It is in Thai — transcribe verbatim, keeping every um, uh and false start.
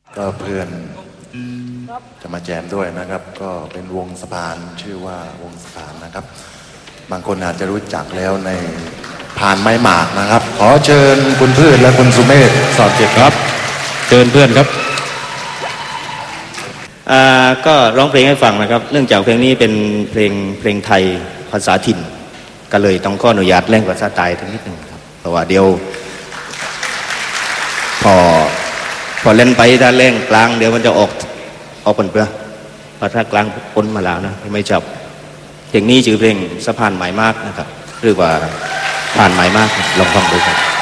ก็เพื่อนจะมาแจมด้วยนะครับ ก็เป็นวงสะพานชื่อว่าวงสะพานนะครับ บางคนอาจจะรู้จักแล้วในผ่านไม้หมากนะครับ ขอเชิญคุณพืชและคุณสุเมธสอดเจ็บครับเชิญเพื่อนครับอ่าก็ร้องเพลงให้ฟังนะครับเนื่องจากเพลงนี้เป็นเพลงเพลงไทยภาษาถิ่นก็เลยต้องขออนุญาตเล่นภาษาใต้ทั้งนิดหนึ่งครับเพราะว่าเดี๋ยวพอพอเล่นไปถ้าเล่นกลางเดี๋ยวมันจะออกออกปนเปลือกพอถ้ากลางปนมาแล้วนะไม่จับเพลงนี้ชื่อเพลงสะพานหมายมากนะครับหรือว่าผ่านหมายมากลองฟังดูครับ